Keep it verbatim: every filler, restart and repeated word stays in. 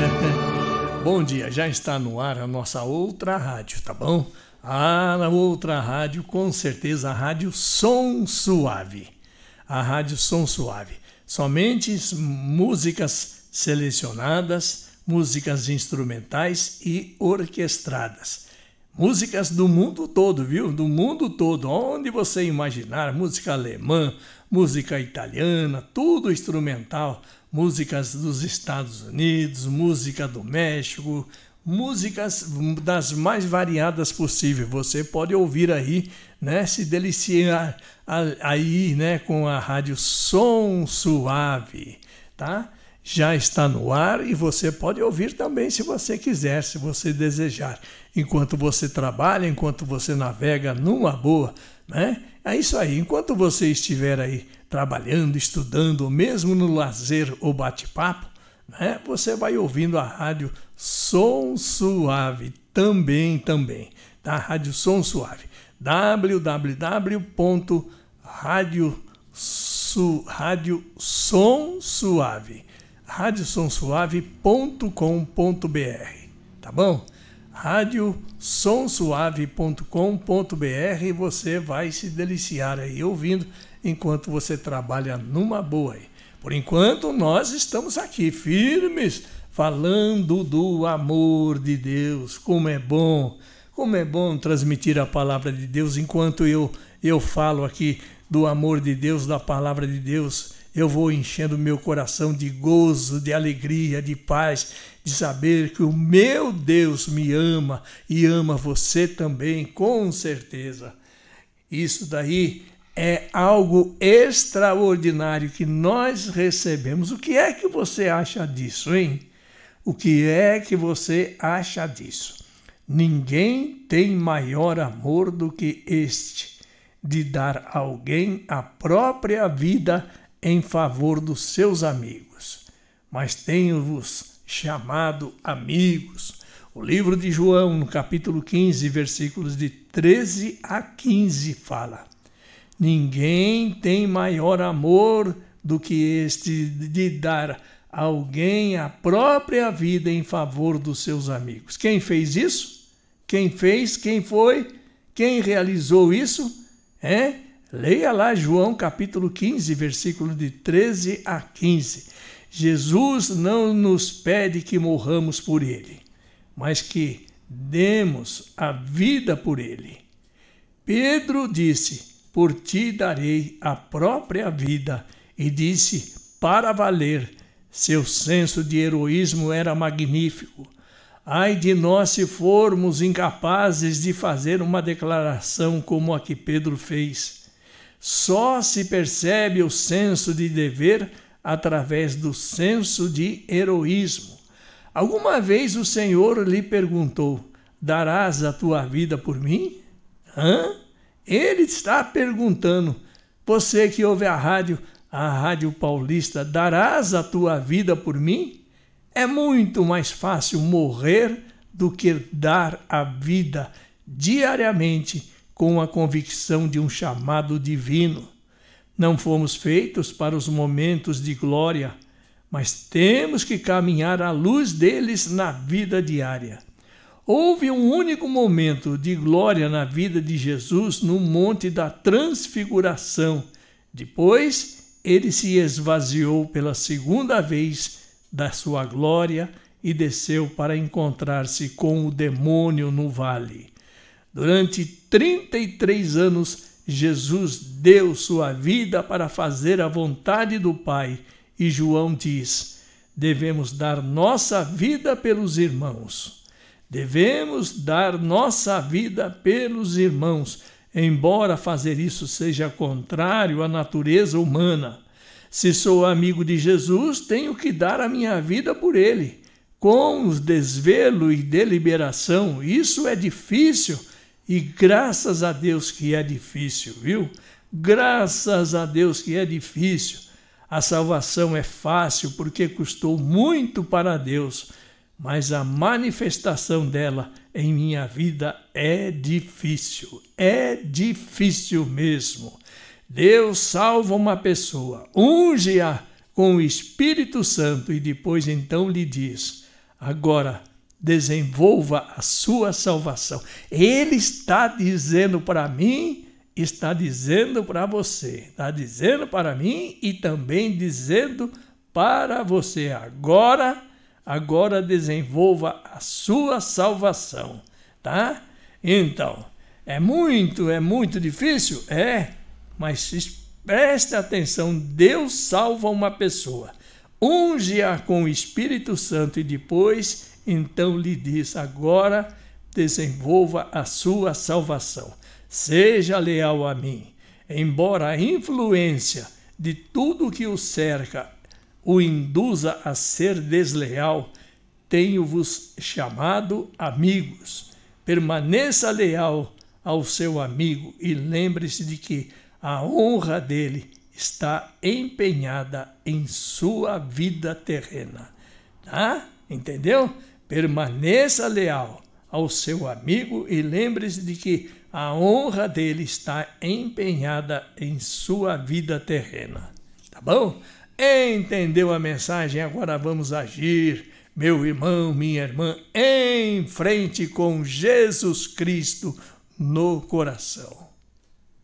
Bom dia, já está no ar a nossa outra rádio, tá bom? Ah, na outra rádio, com certeza, a Rádio Som Suave. A Rádio Som Suave. Somente músicas selecionadas, músicas instrumentais e orquestradas. Músicas do mundo todo, viu? Do mundo todo, onde você imaginar, música alemã, música italiana, tudo instrumental, músicas dos Estados Unidos, música do México, músicas das mais variadas possíveis. Você pode ouvir aí, né, se deliciar aí, né, com a Rádio Som Suave, tá? Já está no ar e você pode ouvir também se você quiser, se você desejar. Enquanto você trabalha, enquanto você navega numa boa, né? É isso aí. Enquanto você estiver aí trabalhando, estudando, ou mesmo no lazer ou bate-papo, né? Você vai ouvindo a Rádio Som Suave também, também. Tá? Rádio Som Suave. w w w ponto rádio som suave rádio som suave ponto com ponto b r, tá bom? rádio som suave ponto com ponto b r, você vai se deliciar aí ouvindo enquanto você trabalha numa boa aí. Por enquanto nós estamos aqui firmes falando do amor de Deus. Como é bom, como é bom transmitir a palavra de Deus. Enquanto eu, eu falo aqui do amor de Deus, da palavra de Deus, eu vou enchendo meu coração de gozo, de alegria, de paz, de saber que o meu Deus me ama e ama você também, com certeza. Isso daí é algo extraordinário que nós recebemos. O que é que você acha disso, hein? O que é que você acha disso? Ninguém tem maior amor do que este, de dar a alguém a própria vida em favor dos seus amigos. Mas tenho-vos chamado amigos. O livro de João, no capítulo quinze, versículos de treze a quinze, fala: ninguém tem maior amor do que este de dar a alguém a própria vida em favor dos seus amigos. Quem fez isso? Quem fez? Quem foi? Quem realizou isso? É? Leia lá João capítulo quinze, versículo de treze a quinze. Jesus não nos pede que morramos por ele, mas que demos a vida por ele. Pedro disse: por ti darei a própria vida, e disse para valer. Seu senso de heroísmo era magnífico. Ai de nós se formos incapazes de fazer uma declaração como a que Pedro fez. Só se percebe o senso de dever através do senso de heroísmo. Alguma vez o Senhor lhe perguntou: darás a tua vida por mim? Hã? Ele está perguntando. Você que ouve a rádio, a Rádio Paulista, darás a tua vida por mim? É muito mais fácil morrer do que dar a vida diariamente com a convicção de um chamado divino. Não fomos feitos para os momentos de glória, mas temos que caminhar à luz deles na vida diária. Houve um único momento de glória na vida de Jesus no Monte da Transfiguração. Depois, ele se esvaziou pela segunda vez da sua glória e desceu para encontrar-se com o demônio no vale. Durante trinta e três anos, Jesus deu sua vida para fazer a vontade do Pai. E João diz: devemos dar nossa vida pelos irmãos. Devemos dar nossa vida pelos irmãos, embora fazer isso seja contrário à natureza humana. Se sou amigo de Jesus, tenho que dar a minha vida por ele, com desvelo e deliberação. Isso é difícil, e graças a Deus que é difícil, viu? Graças a Deus que é difícil. A salvação é fácil porque custou muito para Deus, mas a manifestação dela em minha vida é difícil, é difícil mesmo. Deus salva uma pessoa, unge-a com o Espírito Santo e depois então lhe diz: Agora, desenvolva a sua salvação. Ele está dizendo para mim, está dizendo para você, está dizendo para mim e também dizendo para você. Agora, agora desenvolva a sua salvação, tá? Então, é muito, é muito difícil? É, mas preste atenção, Deus salva uma pessoa, unge-a com o Espírito Santo e depois, então lhe diz, agora desenvolva a sua salvação. Seja leal a mim, embora a influência de tudo que o cerca o induza a ser desleal, tenho-vos chamado amigos. Permaneça leal ao seu amigo e lembre-se de que a honra dele está empenhada em sua vida terrena. Tá? Entendeu? Permaneça leal ao seu amigo e lembre-se de que a honra dele está empenhada em sua vida terrena. Tá bom? Entendeu a mensagem? Agora vamos agir, meu irmão, minha irmã, em frente com Jesus Cristo no coração.